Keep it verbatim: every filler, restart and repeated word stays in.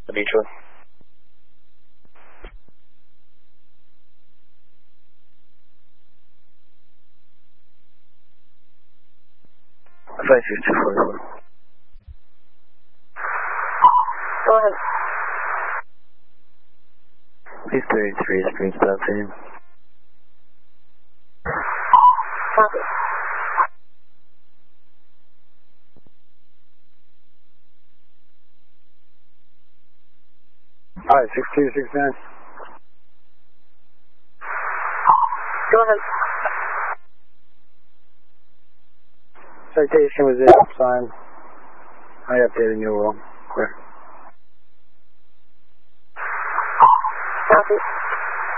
The beach one. five six two four one. Go ahead. Please thirty-three, screen stop team. Copy. Alright, six two six nine. Go ahead. Citation was it, fine. I updated new rule. Clear. Copy.